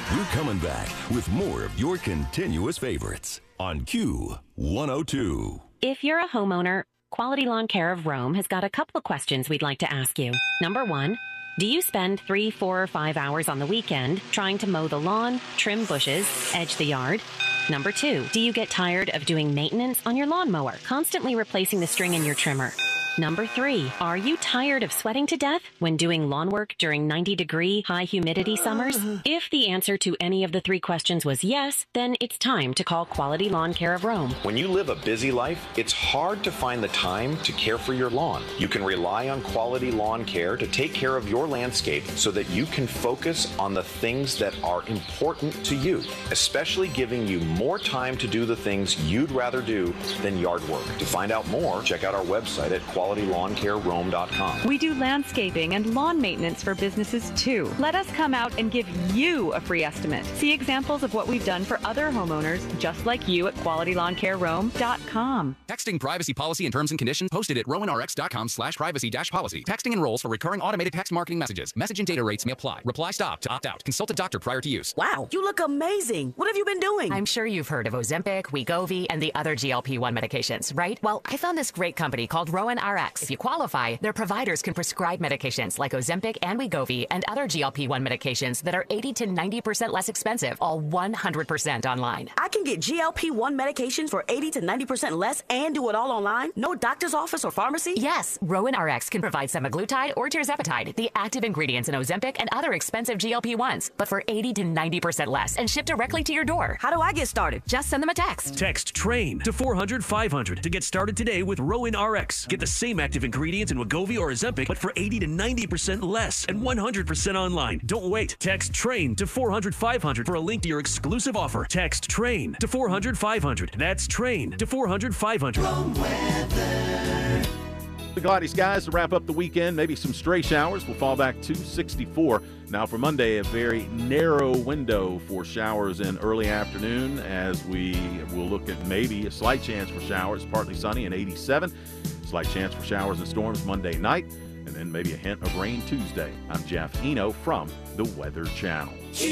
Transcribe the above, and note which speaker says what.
Speaker 1: We're coming back with more of your continuous favorites on Q102.
Speaker 2: If you're a homeowner, Quality Lawn Care of Rome has got a couple of questions we'd like to ask you. Number one, do you spend 3, 4, or 5 hours on the weekend trying to mow the lawn, trim bushes, edge the yard? Number two, do you get tired of doing maintenance on your lawnmower, constantly replacing the string in your trimmer? Number three, are you tired of sweating to death when doing lawn work during 90-degree, high-humidity summers? If the answer to any of the three questions was yes, then it's time to call Quality Lawn Care of Rome.
Speaker 3: When you live a busy life, it's hard to find the time to care for your lawn. You can rely on Quality Lawn Care to take care of your landscape so that you can focus on the things that are important to you, especially giving you more time to do the things you'd rather do than yard work. To find out more, check out our website at QualityLawnCareRome.com.
Speaker 4: We do landscaping and lawn maintenance for businesses too. Let us come out and give you a free estimate. See examples of what we've done for other homeowners just like you at QualityLawnCareRome.com.
Speaker 5: Texting privacy policy and terms and conditions posted at rowanrx.com/privacy-policy. Texting enrolls for recurring automated text marketing messages. Message and data rates may apply. Reply stop to opt out. Consult a doctor prior to use.
Speaker 6: Wow, you look amazing. What have you been doing?
Speaker 7: I'm sure you've heard of Ozempic, Wegovy, and the other GLP-1 medications, right? Well, I found this great company called Rowan RX. If you qualify, their providers can prescribe medications like Ozempic and Wegovy and other GLP-1 medications that are 80 to 90% less expensive, all 100% online.
Speaker 6: I can get GLP-1 medications for 80 to 90% less and do it all online? No doctor's office or pharmacy?
Speaker 7: Yes, Rowan RX can provide semaglutide or tirzepatide, the active ingredients in Ozempic and other expensive GLP-1s, but for 80 to 90% less and shipped directly to your door.
Speaker 6: How do I get started?
Speaker 7: Just send them a text.
Speaker 8: Text TRAIN to 400-500 to get started today with Rowan RX. Get the same active ingredients in Wegovy or Ozempic, but for 80 to 90% less and 100% online. Don't wait. Text TRAIN to 400-500 for a link to your exclusive offer. Text TRAIN to 400-500. That's TRAIN to 400-500.
Speaker 9: The cloudy skies to wrap up the weekend. Maybe some stray showers will fall back to 64. Now for Monday, a very narrow window for showers in early afternoon as we will look at maybe a slight chance for showers, partly sunny and 87. Slight chance for showers and storms Monday night, and then maybe a hint of rain Tuesday. I'm Jeff Eno from the Weather Channel.